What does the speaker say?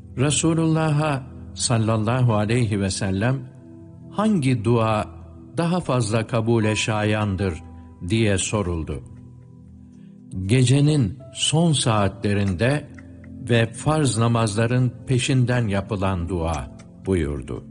Resulullah'a sallallahu aleyhi ve sellem hangi dua daha fazla kabule şayandır diye soruldu. Gecenin son saatlerinde ve farz namazların peşinden yapılan dua buyurdu.